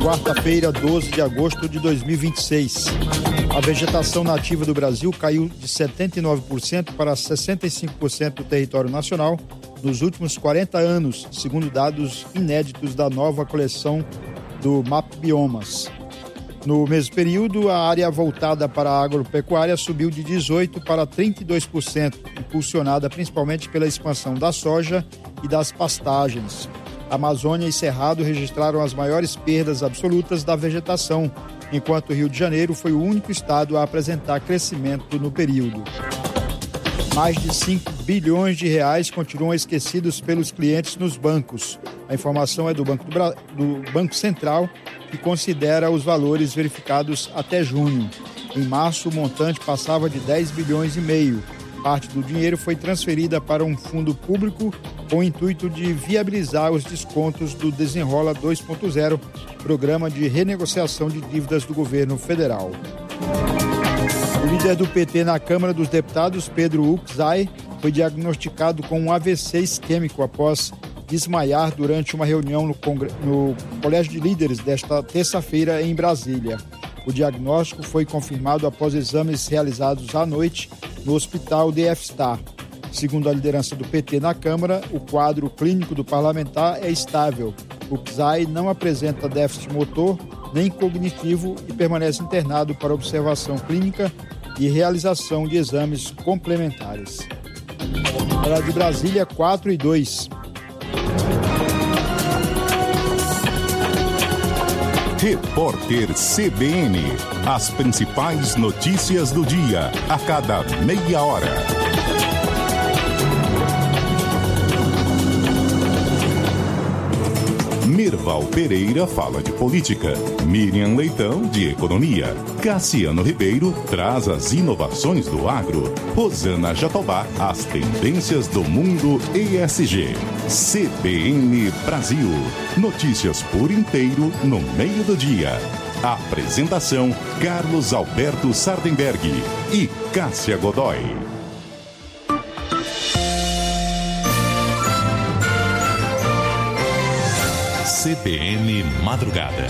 Quarta-feira, 12 de agosto de 2026. A vegetação nativa do Brasil caiu de 79% para 65% do território nacional nos últimos 40 anos, segundo dados inéditos da nova coleção do MAP Biomas. No mesmo período, a área voltada para a agropecuária subiu de 18% para 32%, impulsionada principalmente pela expansão da soja e das pastagens. Amazônia e Cerrado registraram as maiores perdas absolutas da vegetação, enquanto o Rio de Janeiro foi o único estado a apresentar crescimento no período. Mais de 5 bilhões de reais continuam esquecidos pelos clientes nos bancos. A informação é do Banco Central, que considera os valores verificados até junho. Em março, o montante passava de 10 bilhões e meio. Parte do dinheiro foi transferida para um fundo público com o intuito de viabilizar os descontos do Desenrola 2.0, programa de renegociação de dívidas do governo federal. O líder do PT na Câmara dos Deputados, Pedro Uczai, foi diagnosticado com um AVC isquêmico após desmaiar durante uma reunião no Colégio de Líderes desta terça-feira em Brasília. O diagnóstico foi confirmado após exames realizados à noite no Hospital DF-Star. Segundo a liderança do PT na Câmara, o quadro clínico do parlamentar é estável. O Uczai não apresenta déficit motor nem cognitivo e permanece internado para observação clínica e realização de exames complementares. Era de Brasília, 4:02. Repórter CBN. As principais notícias do dia, a cada meia hora. Mirval Pereira fala de política, Miriam Leitão de economia, Cassiano Ribeiro traz as inovações do agro, Rosana Jatobá as tendências do mundo ESG. CBN Brasil, notícias por inteiro no meio do dia. Apresentação Carlos Alberto Sardenberg e Cássia Godoy. CBN Madrugada.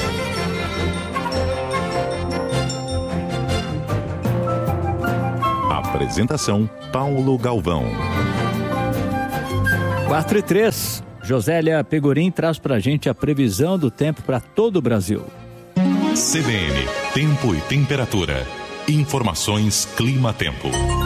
Apresentação Paulo Galvão. 4:03. Josélia Pegorim traz pra gente a previsão do tempo para todo o Brasil. CBN, tempo e temperatura. Informações Clima-Tempo.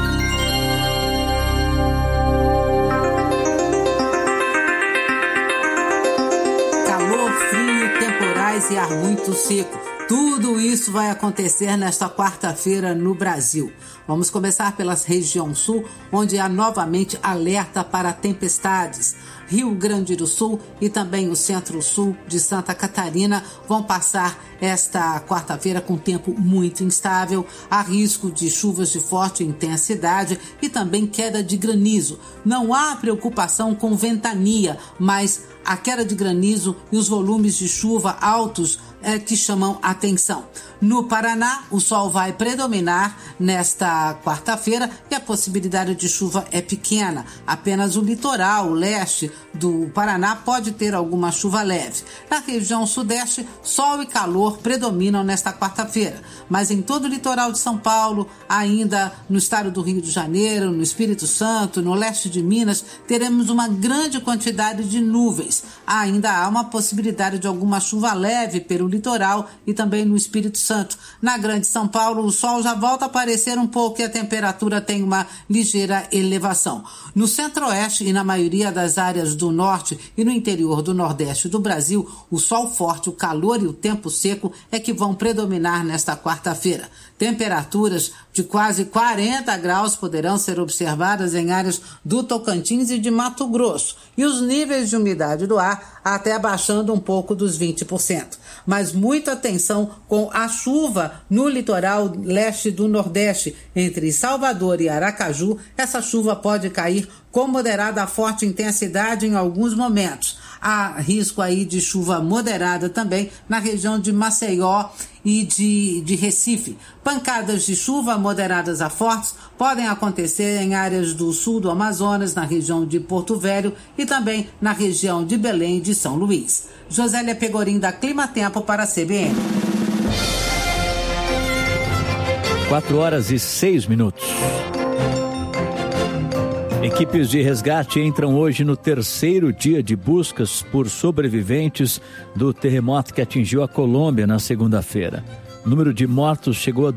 E ar muito seco. Tudo isso vai acontecer nesta quarta-feira no Brasil. Vamos começar pela região sul, onde há novamente alerta para tempestades. Rio Grande do Sul e também o centro-sul de Santa Catarina vão passar esta quarta-feira com tempo muito instável. Há risco de chuvas de forte intensidade e também queda de granizo. Não há preocupação com ventania, mas a queda de granizo e os volumes de chuva altos que chamam a atenção. No Paraná, o sol vai predominar nesta quarta-feira e a possibilidade de chuva é pequena. Apenas o litoral, o leste do Paraná pode ter alguma chuva leve. Na região sudeste, sol e calor predominam nesta quarta-feira. Mas em todo o litoral de São Paulo, ainda no estado do Rio de Janeiro, no Espírito Santo, no leste de Minas, teremos uma grande quantidade de nuvens. Ainda há uma possibilidade de alguma chuva leve pelo litoral e também no Espírito Santo. Na Grande São Paulo, o sol já volta a aparecer um pouco e a temperatura tem uma ligeira elevação. No centro-oeste e na maioria das áreas do norte e no interior do nordeste do Brasil, o sol forte, o calor e o tempo seco é que vão predominar nesta quarta-feira. Temperaturas de quase 40 graus poderão ser observadas em áreas do Tocantins e de Mato Grosso, e os níveis de umidade do ar até abaixando um pouco dos 20%. Mas muita atenção com a chuva no litoral leste do Nordeste, entre Salvador e Aracaju. Essa chuva pode cair com moderada a forte intensidade em alguns momentos. Há risco aí de chuva moderada também na região de Maceió e de Recife. Pancadas de chuva moderadas a fortes podem acontecer em áreas do sul do Amazonas, na região de Porto Velho e também na região de Belém e de São Luís. Josélia Pegorim, da Clima Tempo, para a CBN. 4h06. Equipes de resgate entram hoje no terceiro dia de buscas por sobreviventes do terremoto que atingiu a Colômbia na segunda-feira. O número de mortos chegou a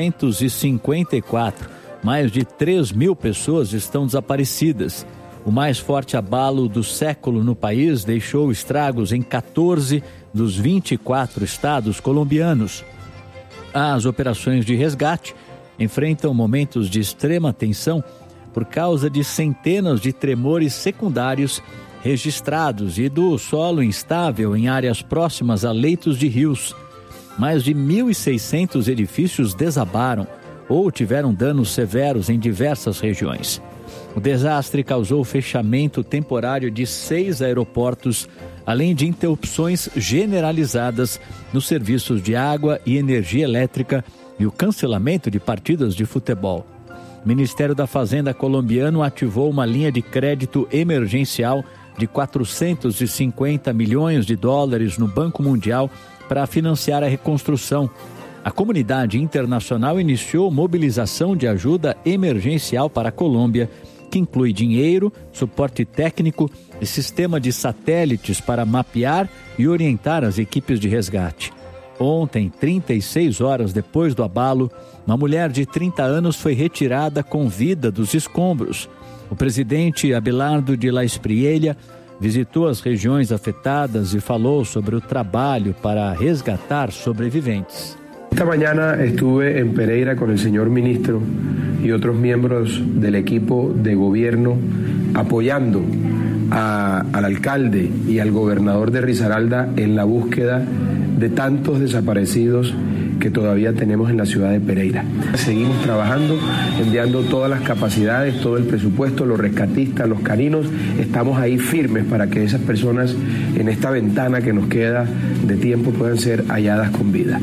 254. Mais de 3.000 pessoas estão desaparecidas. O mais forte abalo do século no país deixou estragos em 14 dos 24 estados colombianos. As operações de resgate enfrentam momentos de extrema tensão por causa de centenas de tremores secundários registrados e do solo instável em áreas próximas a leitos de rios. Mais de 1.600 edifícios desabaram ou tiveram danos severos em diversas regiões. O desastre causou o fechamento temporário de 6 aeroportos, além de interrupções generalizadas nos serviços de água e energia elétrica e o cancelamento de partidas de futebol. O Ministério da Fazenda colombiano ativou uma linha de crédito emergencial de 450 milhões de dólares no Banco Mundial para financiar a reconstrução. A comunidade internacional iniciou mobilização de ajuda emergencial para a Colômbia, que inclui dinheiro, suporte técnico e sistema de satélites para mapear e orientar as equipes de resgate. Ontem, 36 horas depois do abalo, uma mulher de 30 anos foi retirada com vida dos escombros. O presidente Abelardo de la Espriella visitou as regiões afetadas e falou sobre o trabalho para resgatar sobreviventes. Esta mañana estuve en Pereira con el señor ministro y otros miembros del equipo de gobierno apoyando al alcalde y al gobernador de Risaralda en la búsqueda de tantos desaparecidos que todavía tenemos en la ciudad de Pereira. Seguimos trabajando, enviando todas las capacidades, todo el presupuesto, los rescatistas, los caninos. Estamos ahí firmes para que esas personas en esta ventana que nos queda de tiempo puedan ser halladas con vida.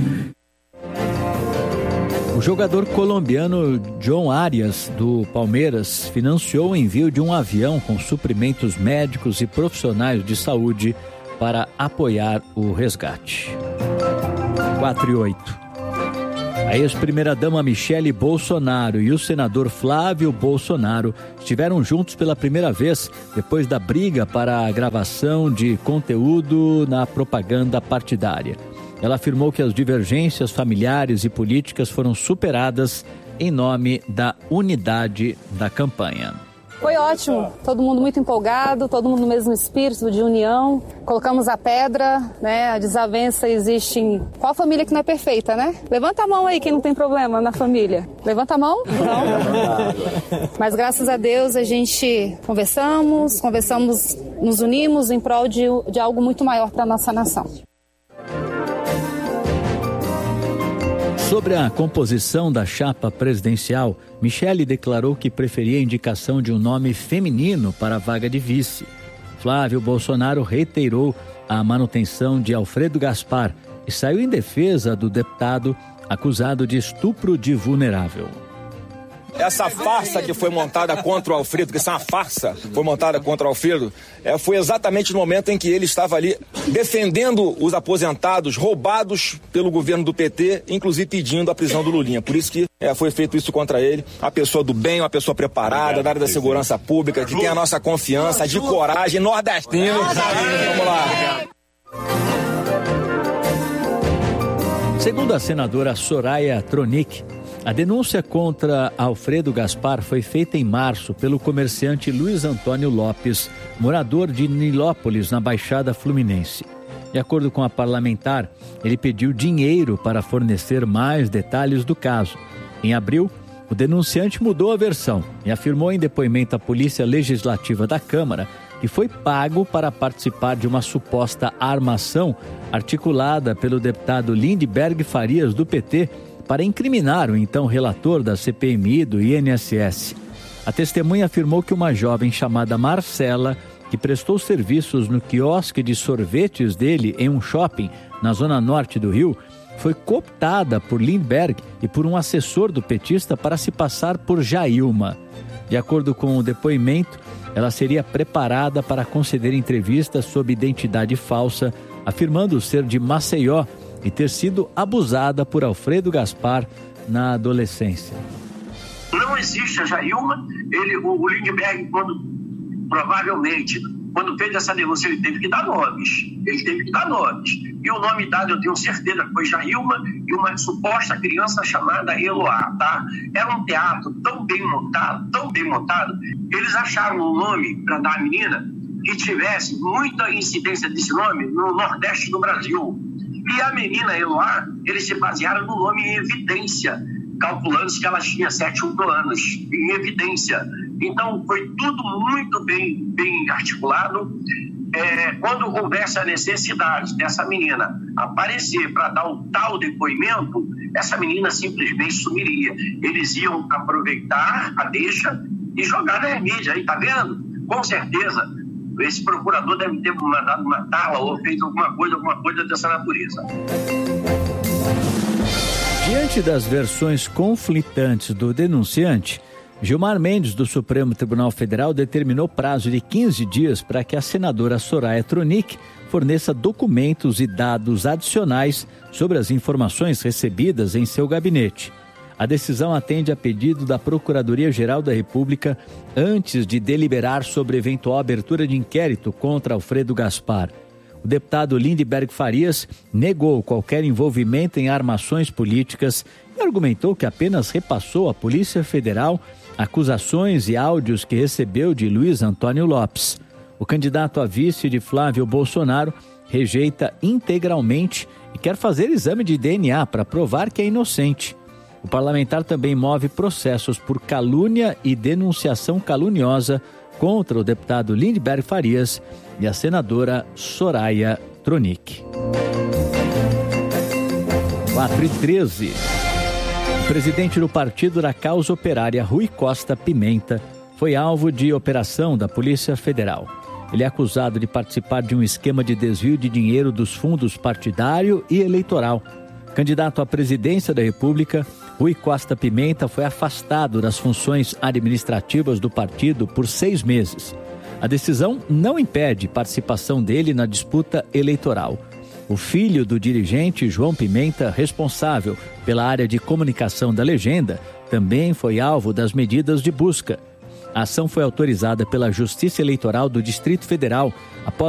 O jogador colombiano John Arias, do Palmeiras, financiou o envio de um avião com suprimentos médicos e profissionais de saúde para apoiar o resgate. 4h08. A ex-primeira-dama Michele Bolsonaro e o senador Flávio Bolsonaro estiveram juntos pela primeira vez depois da briga para a gravação de conteúdo na propaganda partidária. Ela afirmou que as divergências familiares e políticas foram superadas em nome da unidade da campanha. Foi ótimo, todo mundo muito empolgado, todo mundo no mesmo espírito de união. Colocamos a pedra, né? A desavença existe em... Qual família que não é perfeita, né? Levanta a mão aí quem não tem problema na família. Levanta a mão? Não. Mas graças a Deus a gente conversamos, nos unimos em prol de algo muito maior para a nossa nação. Sobre a composição da chapa presidencial, Michele declarou que preferia a indicação de um nome feminino para a vaga de vice. Flávio Bolsonaro reiterou a manutenção de Alfredo Gaspar e saiu em defesa do deputado acusado de estupro de vulnerável. Essa farsa que foi montada contra o Alfredo, que essa é uma farsa, foi montada contra o Alfredo, foi exatamente no momento em que ele estava ali defendendo os aposentados roubados pelo governo do PT, inclusive pedindo a prisão do Lulinha. Por isso que foi feito isso contra ele. Uma pessoa do bem, uma pessoa preparada, da área da segurança pública, que tem a nossa confiança, de coragem, nordestino. Vamos lá. Segundo a senadora Soraya Tronic, a denúncia contra Alfredo Gaspar foi feita em março pelo comerciante Luiz Antônio Lopes, morador de Nilópolis, na Baixada Fluminense. De acordo com a parlamentar, ele pediu dinheiro para fornecer mais detalhes do caso. Em abril, o denunciante mudou a versão e afirmou em depoimento à Polícia Legislativa da Câmara que foi pago para participar de uma suposta armação articulada pelo deputado Lindbergh Farias, do PT, para incriminar o então relator da CPMI do INSS. A testemunha afirmou que uma jovem chamada Marcela que prestou serviços no quiosque de sorvetes dele em um shopping na zona norte do Rio, foi cooptada por Lindbergh e por um assessor do petista para se passar por Jailma. De acordo com o depoimento, ela seria preparada para conceder entrevistas sob identidade falsa, afirmando ser de Maceió e ter sido abusada por Alfredo Gaspar na adolescência. Não existe a Jailma, o Lindbergh, quando fez essa denúncia, ele teve que dar nomes. E o nome dado, eu tenho certeza, foi Jailma e uma suposta criança chamada Eloá, tá? Era um teatro tão bem montado, eles acharam um nome para dar à menina que tivesse muita incidência desse nome no Nordeste do Brasil. E a menina Eloá, eles se basearam no nome em evidência, calculando que ela tinha 7 ou 8 anos, em evidência. Então, foi tudo muito bem articulado. Quando houvesse a necessidade dessa menina aparecer para dar o tal depoimento, essa menina simplesmente sumiria. Eles iam aproveitar a deixa e jogar na mídia. Aí, tá vendo? Com certeza, esse procurador deve ter mandado matá-la ou feito alguma coisa dessa natureza. Diante das versões conflitantes do denunciante, Gilmar Mendes, do Supremo Tribunal Federal, determinou prazo de 15 dias para que a senadora Soraya Tronic forneça documentos e dados adicionais sobre as informações recebidas em seu gabinete. A decisão atende a pedido da Procuradoria-Geral da República antes de deliberar sobre eventual abertura de inquérito contra Alfredo Gaspar. O deputado Lindbergh Farias negou qualquer envolvimento em armações políticas e argumentou que apenas repassou à Polícia Federal acusações e áudios que recebeu de Luiz Antônio Lopes. O candidato a vice de Flávio Bolsonaro rejeita integralmente e quer fazer exame de DNA para provar que é inocente. O parlamentar também move processos por calúnia e denunciação caluniosa contra o deputado Lindbergh Farias e a senadora Soraya Tronic. 4h13. O presidente do Partido da Causa Operária, Rui Costa Pimenta, foi alvo de operação da Polícia Federal. Ele é acusado de participar de um esquema de desvio de dinheiro dos fundos partidário e eleitoral. Candidato à presidência da República, Rui Costa Pimenta foi afastado das funções administrativas do partido por 6 meses. A decisão não impede participação dele na disputa eleitoral. O filho do dirigente, João Pimenta, responsável pela área de comunicação da legenda, também foi alvo das medidas de busca. A ação foi autorizada pela Justiça Eleitoral do Distrito Federal após